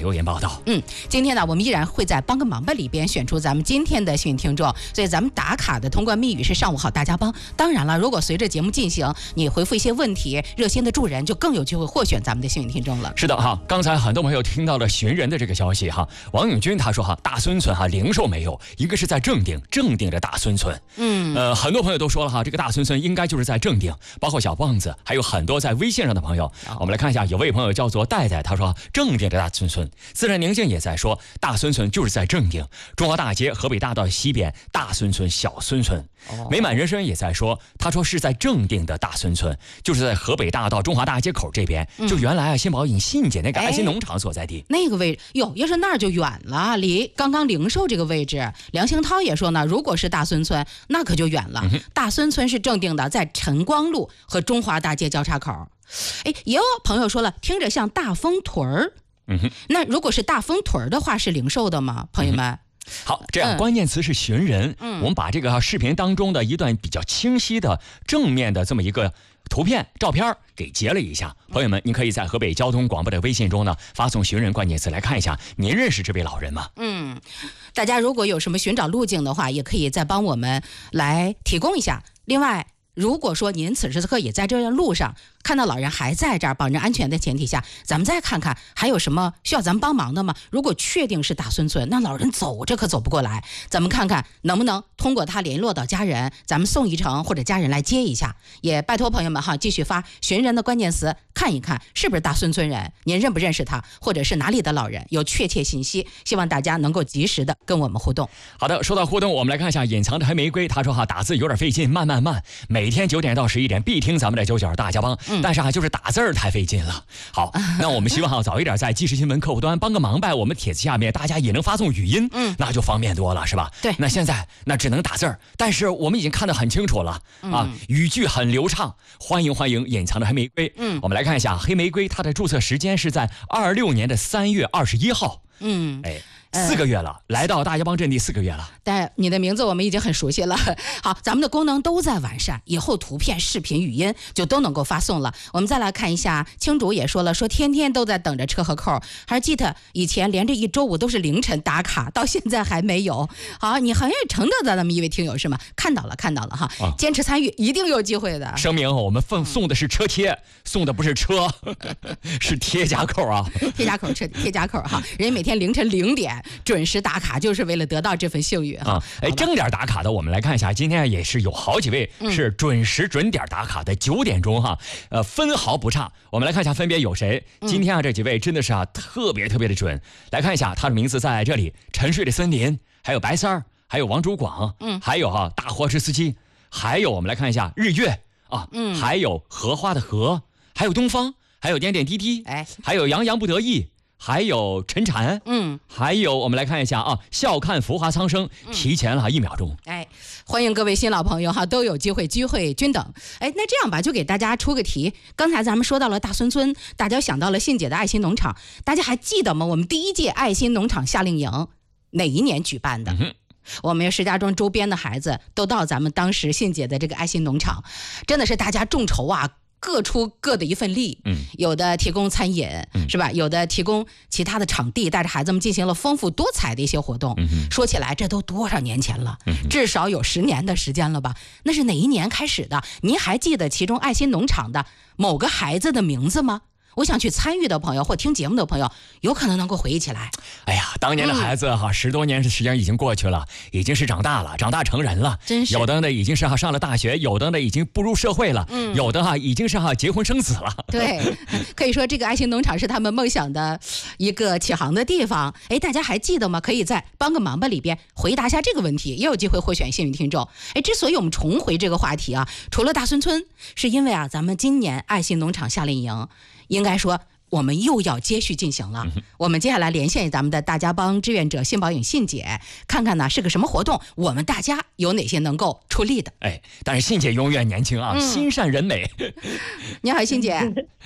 留言报道。 今天呢，我们依然会在帮个忙吧里边选出咱们今天的幸运听众，所以咱们打卡的通关密语是上午好大家帮。当然了，如果随着节目进行，你回复一些问题，热心的助人就更有机会获选咱们的幸运听众了。 是的哈，刚才很多朋友听到了寻人的这个消息哈，王永军他说哈，大孙村哈零售没有，一个是在正定的大孙村。很多朋友都说了哈，这个大孙村应该就是在正定，包括小棒子，还有很多在微信上的朋友。我们来看一下，有位朋友叫做戴戴，他说正定的大孙村，自然宁静也在说大孙村就是在正定，中华大街河北大道西边大孙村小孙村。美满人生也在说，他说是在正定的大孙村，就是在河北大道中华大街口这边，就原来新宝引信姐那个爱心农场所在地， 那个位置要是那儿就远了，离刚刚零售这个位置。梁兴涛也说呢，如果是大孙村那可就远了。大孙村是正定的，在晨光路和中华大街交叉口。也有朋友说了，听着像大丰屯儿。那如果是大丰屯儿的话，是零售的吗，朋友们？ 好，这样关键词是寻人。我们把这个视频当中的一段比较清晰的正面的这么一个图片照片给截了一下，朋友们，您可以在河北交通广播的微信中呢发送寻人关键词来看一下，您认识这位老人吗？ 大家如果有什么寻找路径的话，也可以再帮我们来提供一下。另外，如果说您此时此刻也在这条路上，看到老人还在这儿保证安全的前提下，咱们再看看还有什么需要咱们帮忙的吗？如果确定是大孙村，那老人走着可走不过来，咱们看看能不能通过他联络到家人，咱们送一程或者家人来接一下。也拜托朋友们哈，继续发寻人的关键词，看一看是不是大孙村人，您认不认识他，或者是哪里的老人，有确切信息，希望大家能够及时的跟我们互动。 好的，说到互动，我们来看一下隐藏的黑玫瑰，他说哈，打字有点费劲，慢，每天9点到11点必听咱们的99大家帮，但是就是打字太费劲了。好，那我们希望早一点在即时新闻客户端帮个忙呗，我们帖子下面大家也能发送语音，那就方便多了，是吧？ 对。 那现在那只能打字，但是我们已经看得很清楚了语句很流畅，欢迎隐藏的黑玫瑰。我们来看一下黑玫瑰，它的注册时间是在26年的3月21号。4个月了，来到大家帮阵地4个月了。 但你的名字我们已经很熟悉了。好，咱们的功能都在完善，以后图片、视频、语音就都能够发送了。我们再来看一下，青竹也说了，说天天都在等着车和扣，还记得以前连着1周5都是凌晨打卡，到现在还没有。好，你很承得的那么一位听友是吗？看到了哈，坚持参与一定有机会的。 声明我们送的是车贴，送的不是车，是贴夹扣啊， 贴夹扣哈，人家每天凌晨0点。准时打卡就是为了得到这份幸运正点打卡的我们来看一下，今天也是有好几位是准时准点打卡的，9点钟分毫不差。我们来看一下分别有谁。今天这几位真的是特别的准。来看一下他的名字在这里：沉睡的森林，还有白三儿，还有王主广，还有大货车司机，还有我们来看一下日月还有荷花的荷，还有东方，还有点点滴滴，还有洋洋不得意，还有陈禅，还有我们来看一下笑看浮华苍生，提前了1秒钟。 欢迎各位新老朋友都有机会机会均等。那这样吧，就给大家出个题。刚才咱们说到了大孙村，大家想到了信姐的爱心农场，大家还记得吗？我们第1届爱心农场夏令营哪一年举办的？我们石家庄周边的孩子都到咱们当时信姐的这个爱心农场，真的是大家众筹各出各的一份力，有的提供餐饮，是吧？有的提供其他的场地，带着孩子们进行了丰富多彩的一些活动。说起来，这都多少年前了，至少有10年的时间了吧？那是哪一年开始的？您还记得其中爱心农场的某个孩子的名字吗？我想去参与的朋友或听节目的朋友，有可能能够回忆起来。 哎呀，当年的孩子10多年的时间已经过去了，已经是长大成人了。 真是有的呢已经是上了大学，有的呢已经步入社会了，有的已经是结婚生子了。 对，可以说这个爱心农场是他们梦想的一个起航的地方。大家还记得吗？可以在帮个忙吧里边回答一下这个问题，也有机会获选幸运听众。之所以我们重回这个话题除了大孙村，是因为咱们今年爱心农场夏令营应该说我们又要接续进行了。我们接下来连线咱们的大家帮志愿者信宝影信姐，看看是个什么活动，我们大家有哪些能够出力的。 但是信姐永远年轻心善人美。 你好，信姐。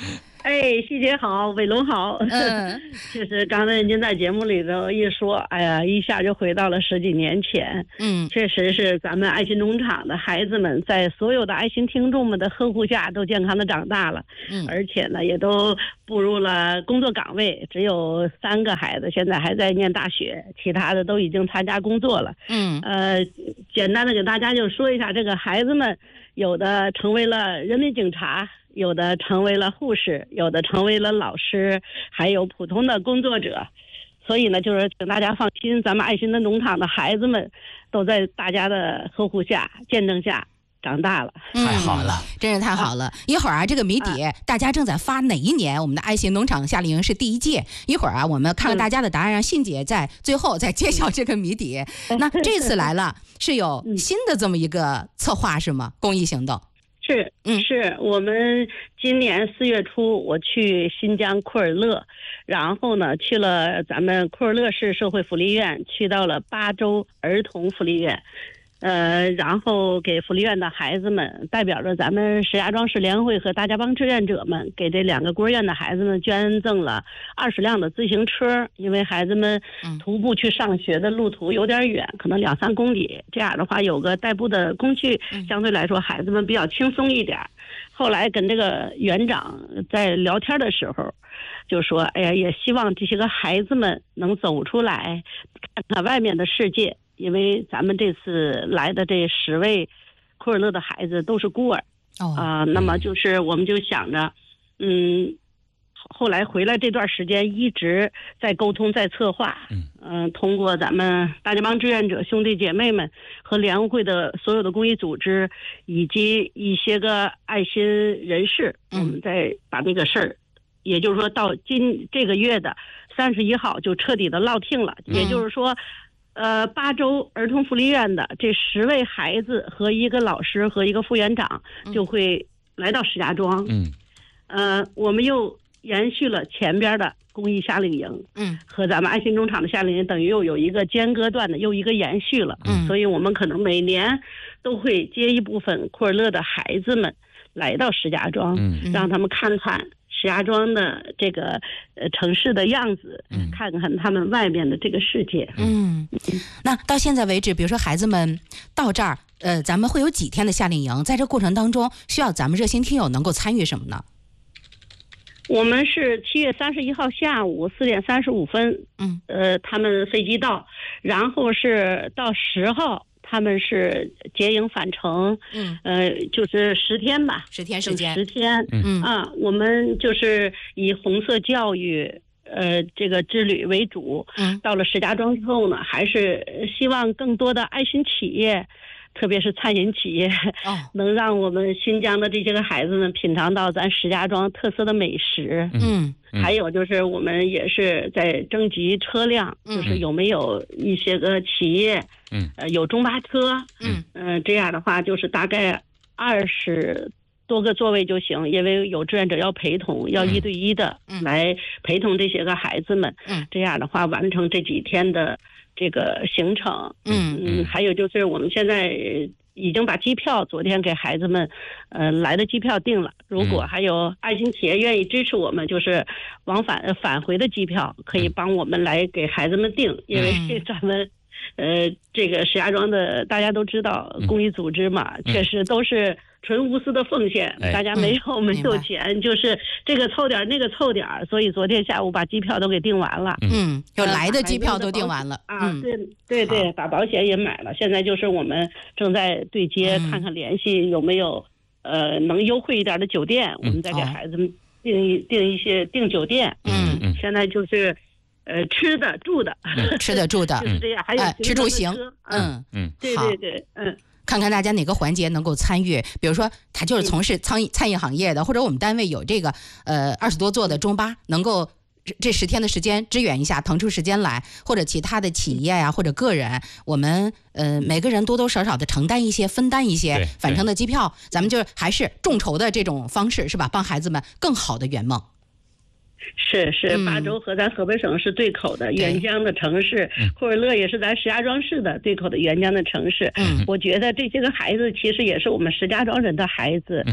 哎，细姐好，伟龙好。就是刚才您在节目里头一说，哎呀，一下就回到了10几年前。确实是咱们爱心农场的孩子们在所有的爱心听众们的呵护下都健康的长大了。而且呢，也都步入了工作岗位。只有3个孩子现在还在念大学，其他的都已经参加工作了。简单的给大家就说一下，这个孩子们有的成为了人民警察，有的成为了护士，有的成为了老师，还有普通的工作者。所以呢，就是请大家放心，咱们爱心的农场的孩子们都在大家的呵护下、见证下长大了。 太好了， 真是太好了。一会儿啊，这个谜底大家正在发哪一年我们的爱心农场夏令营是第1届。一会儿啊，我们看看大家的答案，让信姐在最后再揭晓这个谜底。那这次来了是有新的这么一个策划是吗？公益行动。 是我们今年4月初我去新疆库尔勒，然后呢去了咱们库尔勒市社会福利院，去到了巴州儿童福利院。然后给福利院的孩子们，代表着咱们石家庄市联会和大家帮志愿者们，给这2个孤儿院的孩子们捐赠了20辆的自行车。因为孩子们徒步去上学的路途有点远，可能2、3公里，这样的话有个代步的工具，相对来说孩子们比较轻松一点。后来跟这个园长在聊天的时候就说，哎呀，也希望这些个孩子们能走出来，看看外面的世界。因为咱们这次来的这10位库尔勒的孩子都是孤儿。那么就是我们就想着，后来回来这段时间一直在沟通，在策划。通过咱们大家帮志愿者兄弟姐妹们和联会的所有的公益组织以及一些个爱心人士，我们再把这个事儿，也就是说到这个月的31号就彻底的落定了。也就是说巴州儿童福利院的这10位孩子和1个老师和1个副园长就会来到石家庄。我们又延续了前边的公益夏令营，和咱们爱心农场的夏令营，等于又有一个间隔段的又一个延续了。所以我们可能每年都会接一部分库尔勒的孩子们来到石家庄，让他们看看石家庄的这个城市的样子，看看他们外面的这个世界。 那到现在为止，比如说孩子们到这儿，咱们会有几天的夏令营？在这过程当中，需要咱们热心听友能够参与什么呢？ 我们是7月31号下午4点35分，他们飞机到，然后是到10号。他们是结营返程，就是10天吧，10天时间，10天，我们就是以红色教育，这个之旅为主。到了石家庄之后呢，还是希望更多的爱心企业，特别是餐饮企业，能让我们新疆的这些个孩子们品尝到咱石家庄特色的美食。还有就是我们也是在征集车辆，就是有没有一些个企业，有中巴车，这样的话就是大概20多个座位就行，因为有志愿者要陪同，要1对1的来陪同这些个孩子们。这样的话完成这几天的这个行程。还有就是我们现在已经把机票昨天给孩子们来的机票定了。如果还有爱心企业愿意支持我们，就是返回的机票可以帮我们来给孩子们订。因为咱们这个石家庄的大家都知道，公益组织嘛，确实都是纯无私的奉献，大家没有钱，就是这个凑点那个凑点，所以昨天下午把机票都给订完了。 就来的机票都订完了啊。对，把保险也买了。现在就是我们正在对接，看看联系有没有能优惠一点的酒店，我们再给孩子们订酒店。现在就是吃的住的， 吃的住的， 就是这样，还有吃住行。 对， 看看大家哪个环节能够参与，比如说他就是从事餐饮行业的，或者我们单位有这个20多座的中巴，能够这10天的时间支援一下，腾出时间来，或者其他的企业呀，或者个人，我们每个人多多少少的承担一些，分担一些返程的机票，咱们就还是众筹的这种方式，是吧？帮孩子们更好的圆梦。 是，巴州和咱河北省是对口的沅江的城市，库尔勒也是咱石家庄市的对口的沅江的城市。我觉得这些个孩子其实也是我们石家庄人的孩子，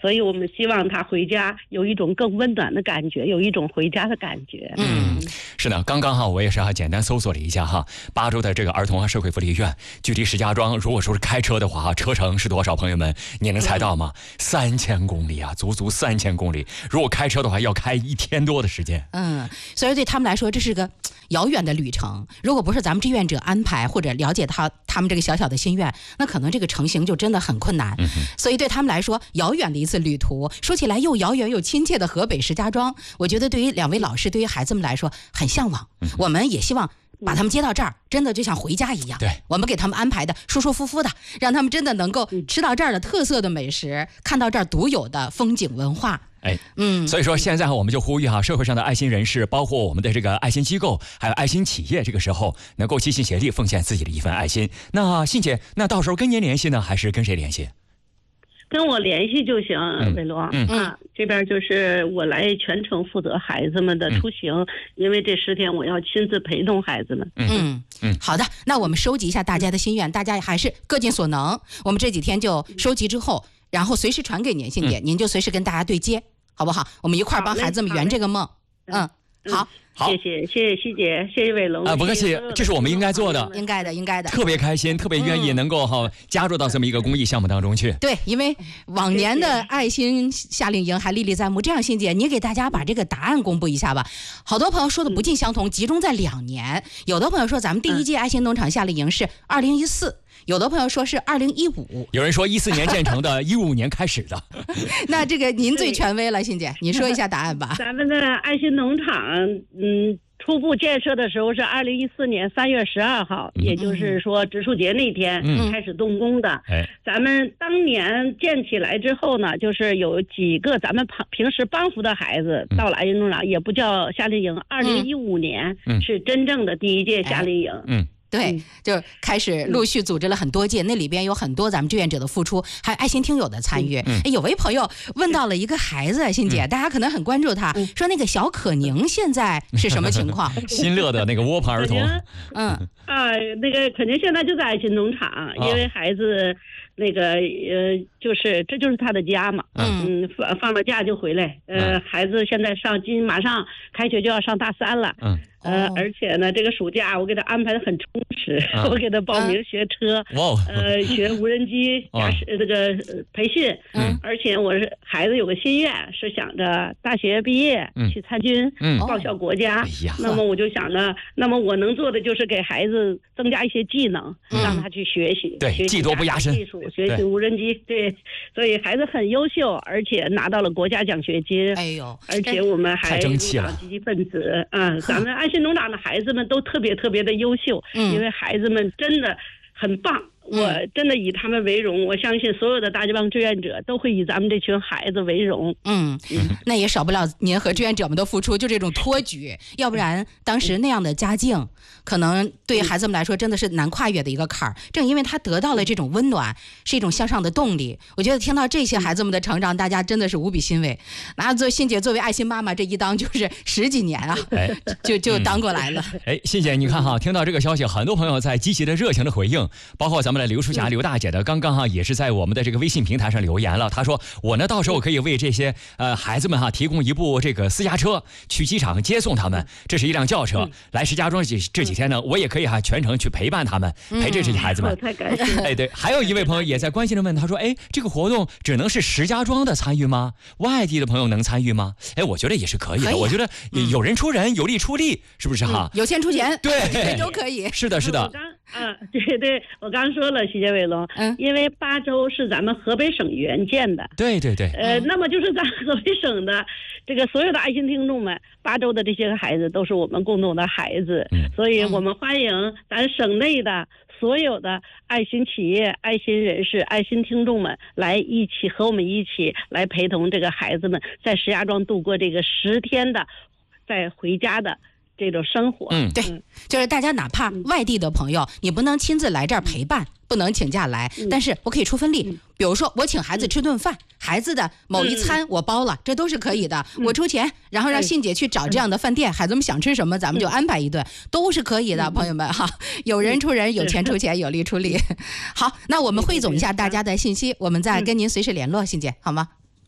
所以我们希望他回家有一种更温暖的感觉，有一种回家的感觉。 是的，刚刚哈我也是简单搜索了一下哈，巴州的这个儿童和社会福利院，距离石家庄如果说是开车的话，车程是多少？朋友们，你能猜到吗？3000公里啊，足足3000公里。如果开车的话，要开1天多的时间。 所以对他们来说，这是个遥远的旅程。如果不是咱们志愿者安排或者了解他们这个小小的心愿，那可能这个成行就真的很困难。所以对他们来说，遥远的一次旅途，说起来又遥远又亲切的河北石家庄，我觉得对于2位老师，对于孩子们来说很向往。我们也希望把他们接到这儿，真的就像回家一样。 对， 我们给他们安排的舒舒服服的，让他们真的能够吃到这儿的特色的美食，看到这儿独有的风景文化。所以说现在我们就呼吁社会上的爱心人士，包括我们的这个爱心机构，还有爱心企业，这个时候能够齐心协力奉献自己的一份爱心。那信姐，那到时候跟您联系呢，还是跟谁联系？ 跟我联系就行，伟龙。这边就是我来全程负责孩子们的出行，因为这10天我要亲自陪同孩子们。 好的，那我们收集一下大家的心愿，大家还是各尽所能。我们这几天就收集之后，然后随时传给您，信姐，您就随时跟大家对接，好不好？我们一块儿帮孩子们圆这个梦。好， 谢谢希姐，谢谢伟龙不客气，这是我们应该做的， 应该的， 特别开心，特别愿意能够加入到这么一个公益项目当中去。 对，因为往年的爱心夏令营还历历在目。这样，欣姐，你给大家把这个答案公布一下吧。好多朋友说的不尽相同，集中在2年。有的朋友说咱们第1届爱心农场夏令营是2014。有的朋友说是2015， 有人说14年建成的，15年开始的。 那这个您最权威了，欣姐，你说一下答案吧。 咱们的爱心农场，初步建设的时候是2014年3月12号，也就是说植树节那天开始动工的。咱们当年建起来之后呢，就是有几个咱们平时帮扶的孩子到了爱心农场，也不叫夏令营。2015年是真正的第1届夏令营。 对，就开始陆续组织了很多届，那里边有很多咱们志愿者的付出，还有爱心听友的参与。有位朋友问到了一个孩子，欣姐，大家可能很关注他，说那个小可宁现在是什么情况？ 新乐的那个窝棚儿童。 那个可宁现在就在爱心农场，因为孩子那个这就是他的家嘛。放了假就回来。孩子现在马上开学就要上大3了。而且呢，这个暑假我给他安排的很充实，我给他报名学车，学无人机驾驶这个培训。而且孩子有个心愿，是想着大学毕业去参军，报效国家。那么我就想着，那么我能做的就是给孩子增加一些技能，让他去学习，学习技多不压身， 技术，学习无人机。对，所以孩子很优秀，而且拿到了国家奖学金。而且我们还入党积极分子。咱们爱心农场的孩子们都特别的优秀，因为孩子们真的很棒。我真的以他们为荣，我相信所有的大家帮志愿者都会以咱们这群孩子为荣。 那也少不了您和志愿者们的付出，就这种托举，要不然当时那样的家境，可能对于孩子们来说真的是难跨越的一个坎儿。正因为他得到了这种温暖，是一种向上的动力。我觉得听到这些孩子们的成长，大家真的是无比欣慰。那欣姐作为爱心妈妈，这一当就是10几年啊，就当过来了。 欣姐，你看听到这个消息，很多朋友在积极的热情的回应，包括咱们的刘淑霞刘大姐的刚刚也是在我们的这个微信平台上留言了。她说我呢到时候可以为这些孩子们提供一部这个私家车，去机场接送他们。这是一辆轿车，来石家庄这几天呢，我也可以全程去陪伴他们，陪着这些孩子们。 太感谢。 对，还有一位朋友也在关心的问，他说这个活动只能是石家庄的参与吗？外地的朋友能参与吗？我觉得也是可以的。我觉得有人出人，有力出力，是不是有钱出钱， 对， 都可以。 是的。 对，我刚说了，谢伟龙，因为巴州是咱们河北省援建的， 对， 那么就是咱河北省的这个所有的爱心听众们，巴州的这些孩子都是我们共同的孩子，所以我们欢迎咱省内的所有的爱心企业、爱心人士、爱心听众们来和我们一起来陪同这个孩子们在石家庄度过这个10天的再回家的这种生活。 对，就是大家哪怕外地的朋友，你不能亲自来这儿陪伴，不能请假来，但是我可以出份力，比如说我请孩子吃顿饭，孩子的某一餐我包了，这都是可以的。我出钱，然后让欣姐去找这样的饭店，孩子们想吃什么咱们就安排一顿，都是可以的。朋友们有人出人，有钱出钱，有力出力。好，那我们汇总一下大家的信息，我们再跟您随时联络，欣姐好吗？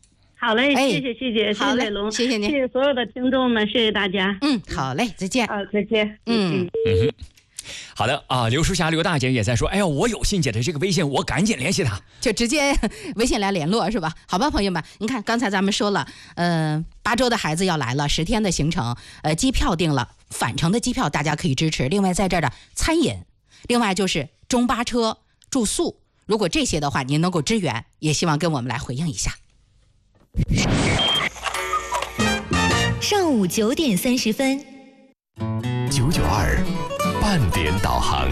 好嘞，谢谢谢谢好龙， 谢谢您， 谢谢所有的听众们，谢谢大家。 好嘞，再见。 再见。 好的啊，刘淑霞刘大姐也在说，哎呀，我有欣姐的这个微信，我赶紧联系她， 就直接微信来联络是吧？好吧，朋友们，你看刚才咱们说了，8周的孩子要来了，10天的行程，机票定了，返程的机票大家可以支持。另外在这儿的餐饮，另外就是中巴车住宿，如果这些的话您能够支援，也希望跟我们来回应一下。 上午9点30分 ，992半点导航。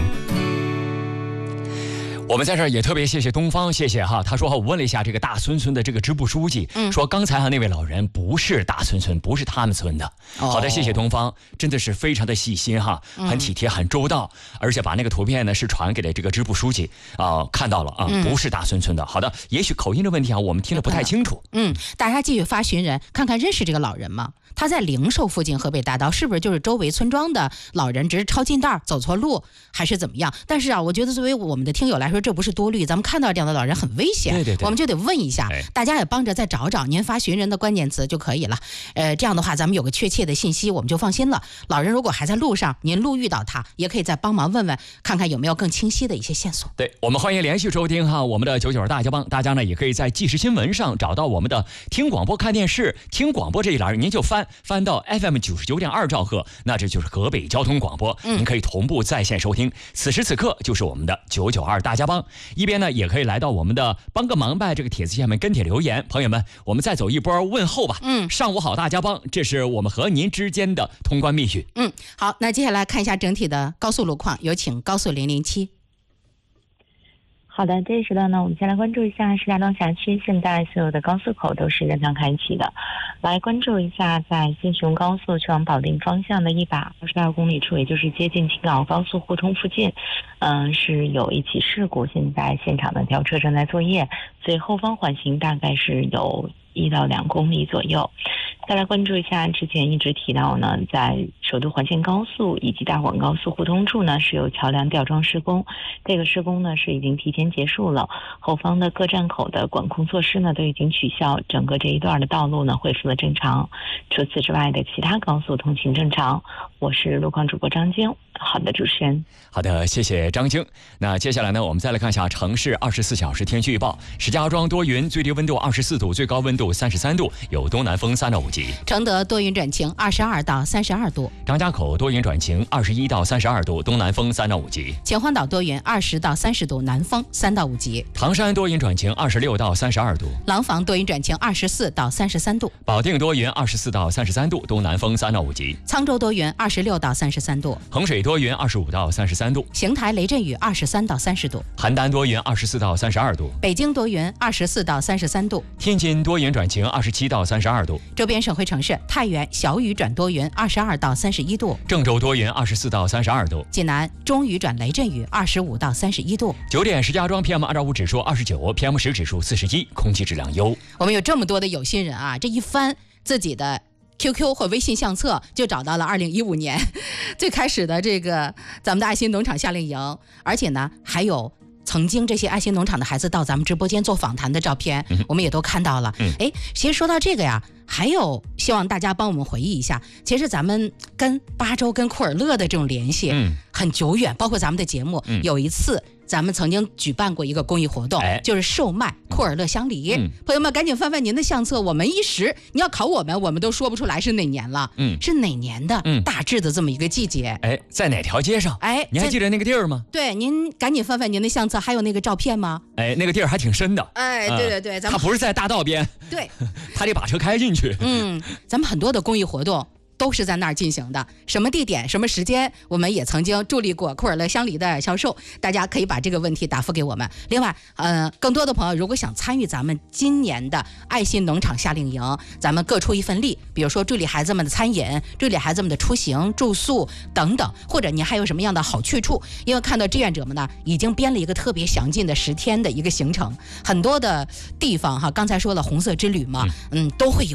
我们在这儿也特别谢谢东方，谢谢哈。他说我问了一下这个大村村的这个支部书记，说刚才那位老人不是大村村，不是他们村的。好的，谢谢东方，真的是非常的细心哈，很体贴，很周到，而且把那个图片呢是传给了这个支部书记看到了啊，不是大村村的。好的，也许口音的问题我们听得不太清楚。 大家继续发寻人，看看认识这个老人吗？他在灵寿附近河北大道，是不是就是周围村庄的老人，只是抄近道走错路还是怎么样？但是我觉得作为我们的听友来说，这不是多虑，咱们看到这样的老人很危险， 对， 我们就得问一下，大家也帮着再找找，您发寻人的关键词就可以了。这样的话咱们有个确切的信息，我们就放心了。老人如果还在路上，您路遇到他，也可以再帮忙问问，看看有没有更清晰的一些线索。 对，我们欢迎连续收听我们的99大家帮，大家呢也可以在即时新闻上找到我们的听广播看电视，听广播这一栏您就翻到 FM 99.2兆赫，那这就是河北交通广播，您可以同步在线收听。此时此刻就是我们的992大家帮，一边呢也可以来到我们的帮个忙呗这个帖子下面跟帖留言。朋友们，我们再走一波问候吧。上午好大家帮，这是我们和您之间的通关密语。 好，那接下来看一下整体的高速路况，有请高速007。 好的，这时段呢，我们先来关注一下石家庄辖区现在所有的高速口都是正常开启的。来关注一下在新雄高速去往保定方向的122公里处，也就是接近青岛高速互通附近，是有一起事故，现在现场的调车正在作业，所以后方缓行大概是有1到2公里左右。再来关注一下之前一直提到呢，在首都环线高速以及大广高速互通处呢是有桥梁吊装施工，这个施工呢是已经提前结束了，后方的各站口的管控措施呢都已经取消，整个这一段的道路呢恢复了正常。除此之外的其他高速通行正常。我是路况主播张晶。好的，主持人。 好的，谢谢张晶。那接下来呢，我们再来看一下城市24小时天气预报。石家庄多云，最低温度24度，最高温度33度，有东南风3到5级。 承德多云转晴，22到32度。 张家口多云转晴，21到32度，东南风3到5级。 秦皇岛多云，20到30度，南风3到5级。 唐山多云转晴，26到32度。 廊坊多云转晴，24到33度。 保定多云，24到33度，东南风3到5级。 沧州多云，26到33度。 衡水多云25到33度。 邢台雷阵雨23到30度。 邯郸多云24到32度。 北京多云24到33度。 天津多云转晴27到32度。 周边省会城市太原小雨转多云22到31度。 郑州多云24到32度。 济南中雨转雷阵雨25到31度。 9点，石家庄 PM2.5 指数29， PM10指数41，空气质量优。 我们有这么多的有心人这一翻自己的QQ 或微信相册，就找到了2015年最开始的这个咱们的爱心农场夏令营，而且呢还有曾经这些爱心农场的孩子到咱们直播间做访谈的照片，我们也都看到了。其实说到这个呀，还有希望大家帮我们回忆一下，其实咱们跟巴州跟库尔勒的这种联系很久远，包括咱们的节目有一次咱们曾经举办过一个公益活动，就是售卖库尔勒香梨。朋友们赶紧翻翻您的相册，我们一时你要考我们都说不出来是哪年了，是哪年的大致的这么一个季节。 在哪条街上？你还记得那个地儿吗？ 对，您赶紧翻翻您的相册，还有那个照片吗？ 那个地儿还挺深的。 对，咱们它不是在大道边， 对， 他得把车开进去。 咱们很多的公益活动都是在那儿进行的，什么地点什么时间我们也曾经助力过库尔勒香梨的销售，大家可以把这个问题答复给我们。另外更多的朋友如果想参与咱们今年的爱心农场夏令营，咱们各出一份力，比如说助力孩子们的餐饮，助力孩子们的出行住宿等等，或者你还有什么样的好去处，因为看到志愿者们呢已经编了一个特别详尽的10天的一个行程，很多的地方刚才说了红色之旅嘛，都会有，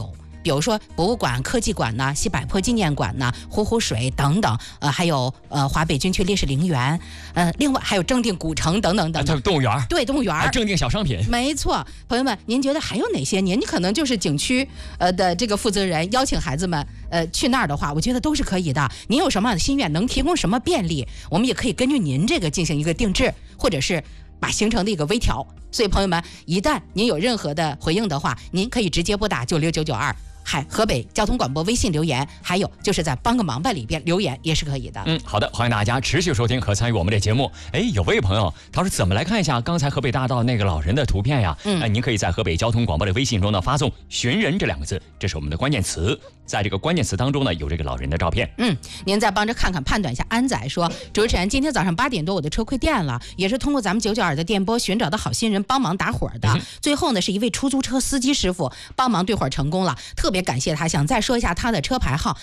比如说博物馆、科技馆呢、西柏坡纪念馆呢、呼呼水等等，还有华北军区烈士陵园，另外还有正定古城等等等等。 动物园， 对，动物园， 正定小商品。 没错，朋友们，您觉得还有哪些？您可能就是景区的这个负责人，邀请孩子们去那儿的话，我觉得都是可以的。您有什么样的心愿，能提供什么便利，我们也可以根据您这个进行一个定制，或者是把行程的一个微调。所以朋友们，一旦您有任何的回应的话，您可以直接拨打96992。河北交通广播微信留言，还有就是在帮个忙吧里边留言也是可以的。 好的，欢迎大家持续收听和参与我们的节目。有位朋友他说怎么来看一下刚才河北大道那个老人的图片呀？您可以在河北交通广播的微信中呢发送寻人这2个字，这是我们的关键词，在这个关键词当中呢有这个老人的照片。 您再帮着看看判断一下。安仔说，主持人，今天早上8点多我的车亏电了，也是通过咱们992的电波寻找的好心人帮忙打火的，最后呢是一位出租车司机师傅帮忙对火成功了，特别感谢他。想再说一下他的车牌号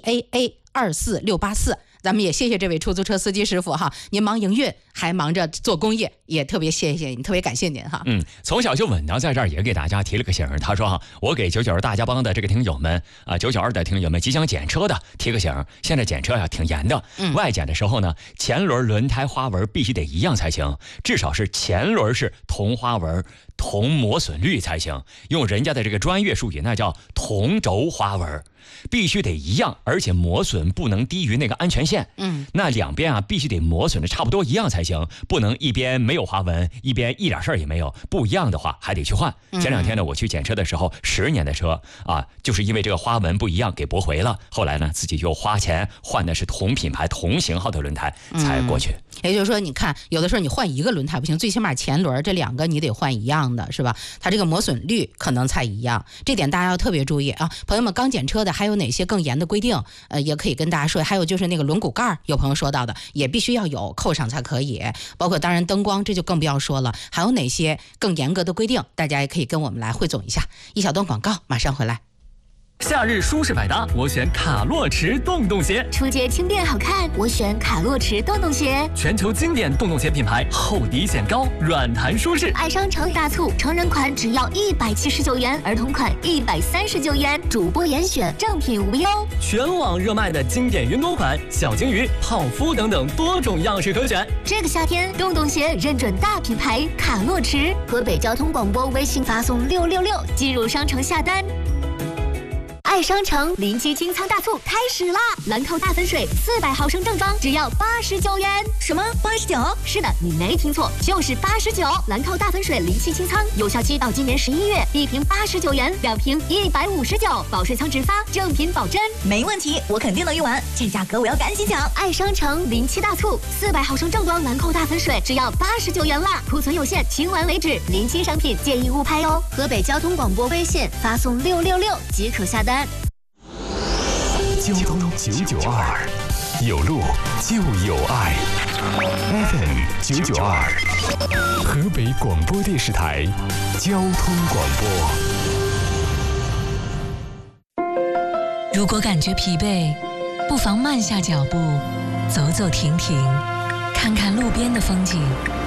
GAA24684，咱们也谢谢这位出租车司机师傅哈，您忙营运还忙着做公益，也特别谢谢你，特别感谢您哈。 从小就稳当在这儿也给大家提了个醒，他说我给992大家帮的这个听友们992的听友们即将检车的提个醒，现在检车呀挺严的，外检的时候呢，前轮轮胎花纹必须得一样才行，至少是前轮是同花纹同磨损率才行，用人家的这个专业术语那叫同轴花纹，必须得一样，而且磨损不能低于那个安全线。那两边啊必须得磨损的差不多一样才行，不能一边没有花纹，一边一点事儿也没有，不一样的话还得去换。前2天呢，我去检车的时候，10年的车就是因为这个花纹不一样给驳回了，后来呢自己就花钱换的是同品牌同型号的轮胎才过去。 也就是说，你看有的时候你换一个轮胎不行，最起码前轮这2个你得换一样的，是吧？它这个磨损率可能才一样，这点大家要特别注意啊。朋友们，刚检车的还有哪些更严的规定？也可以跟大家说。还有就是那个轮毂盖，有朋友说到的也必须要有，扣上才可以。包括当然灯光，这就更不要说了。还有哪些更严格的规定？大家也可以跟我们来汇总一下。一小段广告，马上回来。 夏日舒适百搭，我选卡洛驰洞洞鞋。 出街轻便好看，我选卡洛驰洞洞鞋。 全球经典洞洞鞋品牌，厚底显高，软弹舒适。 爱商城大促，成人款只要179元，儿童款139元，主播严选，正品无忧。 全网热卖的经典云朵款、小金鱼、泡芙等等多种样式可选。 这个夏天，洞洞鞋认准大品牌卡洛驰。河北交通广播微信发送666，进入商城下单。爱商城临期清仓大促开始啦！兰蔻大粉水400毫升正装只要89元。 什么89？ 是的，你没听错，就是89。兰蔻大粉水临期清仓，有效期到今年11月，1瓶89元，2瓶159，保税仓直发，正品保真。 没问题，我肯定能用完，这价格我要赶紧抢！ 爱商城临期大促，400毫升正装兰蔻大粉水只要89元啦，库存有限，清完为止。临期商品建议误拍哦。河北交通广播微信发送666即可下单。 交通992，有路就有爱。FM 992，河北广播电视台交通广播。 如果感觉疲惫，不妨慢下脚步，走走停停，看看路边的风景。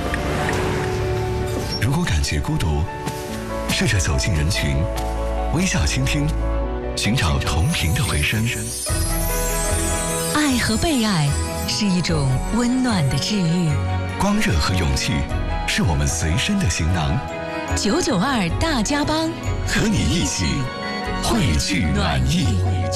如果感觉孤独，试着走进人群，微笑倾听，寻找同频的回声。 爱和被爱是一种温暖的治愈， 光热和勇气是我们随身的行囊。 992大家帮， 和你一起汇聚暖意。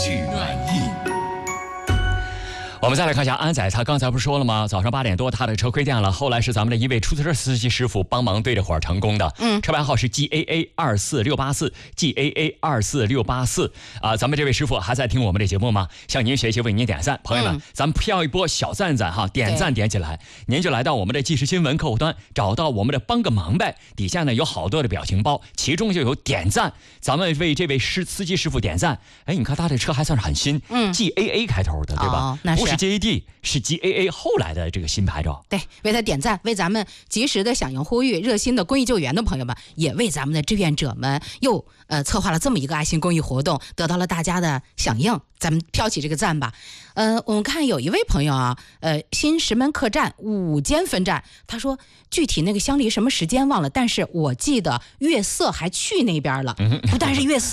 我们再来看一下安仔，他刚才不是说了吗？早上8点多他的车亏电了，后来是咱们的一位出租车司机师傅帮忙对着火成功的。车牌号是 GAA24684 GAA24684 咱们这位师傅还在听我们的节目吗？向您学习，为您点赞。朋友们，咱们飘一波小赞哈，点赞点起来，您就来到我们的即时新闻客户端，找到我们的帮个忙呗，底下呢有好多的表情包，其中就有点赞，咱们为这位司机师傅点赞。你看他这车还算是很新，GAA 开头的，对吧？ 那是不是 GAD， 是 GAA 后来的这个新牌照。 对，为他点赞，为咱们及时的响应呼吁、热心的公益救援的朋友们，也为咱们的志愿者们又策划了这么一个爱心公益活动，得到了大家的响应，咱们飘起这个赞吧。我们看有一位朋友啊，新石门客栈5间分站，他说具体那个相离什么时间忘了，但是我记得月色还去那边了，不但是月色。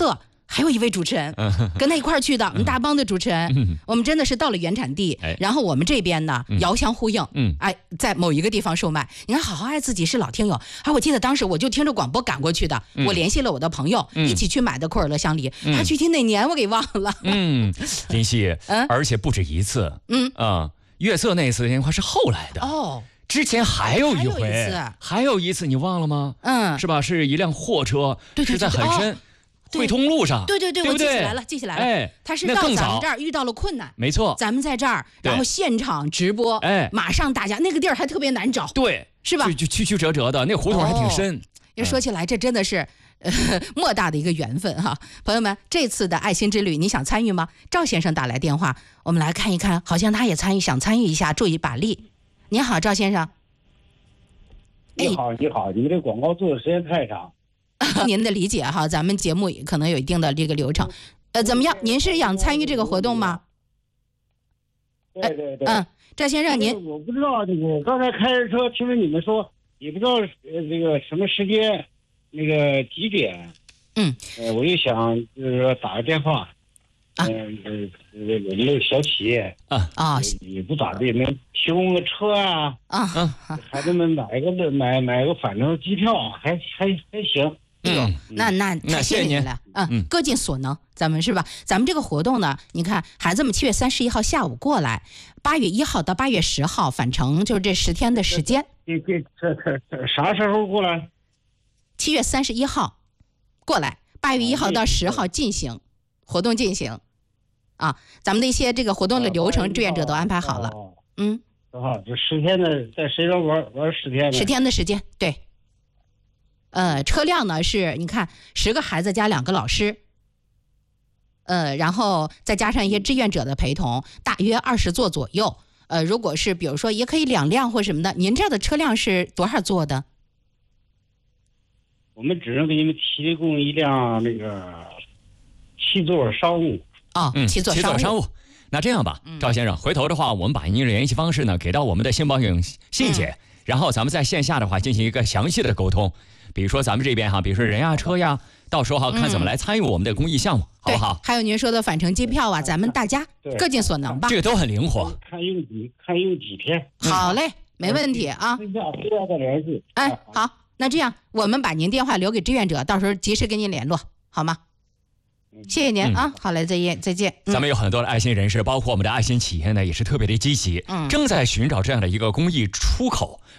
还有一位主持人跟他一块儿去的，我们大帮的主持人，我们真的是到了原产地，然后我们这边呢遥相呼应，在某一个地方售卖。你看，好好爱自己是老听友，我记得当时我就听着广播赶过去的，我联系了我的朋友，一起去买的库尔勒香梨，他具体哪年我给忘了。 林夕，而且不止一次，月色那次电话是后来的哦。之前还有一回，还有一次你忘了吗？是吧？是一辆货车，是在很深汇通路上。对，我记起来了，记起来了。他是到咱们这儿遇到了困难， 没错。 咱们在这儿，然后现场直播，马上大家那个地儿还特别难找， 对， 是吧？ 就曲折折的，那个胡同还挺深。 说起来，这真的是莫大的一个缘分哈，朋友们，这次的爱心之旅你想参与吗？赵先生打来电话，我们来看一看，好像他也想参与一下，助一把力。您好，赵先生。 你好，你们这广告做的时间太长。 您的理解哈，咱们节目可能有一定的这个流程。怎么样？您是想参与这个活动吗？ 对。 赵先生，您我不知道这个，刚才开着车听着你们说，也不知道这个什么时间，那个几点。我就想就是说打个电话。我们这小企业也不咋地，能提供个车孩子们买个返程机票，还行。 那太谢谢您了。各尽所能，咱们是吧？咱们这个活动呢，你看孩子们7月31号下午过来，8月1号到8月10号返程，就是这10天的时间。 这啥时候过来 ？7月31号过来，8月1号到10号进行活动进行。咱们的一些这个活动的流程，志愿者都安排好了。 这10天的在谁这玩10天 ？10天的时间，对。车辆呢是，你看10个孩子加2个老师，然后再加上一些志愿者的陪同，大约20座左右。如果是比如说也可以2辆或什么的，您这儿的车辆是多少座的？ 我们只能给你们提供一辆那个7座商务。 7座商务。 那这样吧，赵先生，回头的话，我们把您的联系方式呢给到我们的新保影信姐，然后咱们在线下的话进行一个详细的沟通。比如说咱们这边比如说人呀车呀，到时候看怎么来参与我们的公益项目，好不好？ 还有您说的返程机票咱们大家各尽所能吧。 这个都很灵活。 看用几天。 好嘞，没问题啊。 再联系。 好，那这样我们把您电话留给志愿者，到时候及时跟您联络，好吗？谢谢您好嘞，再见。 咱们有很多的爱心人士，包括我们的爱心企业呢，也是特别的积极，正在寻找这样的一个公益出口。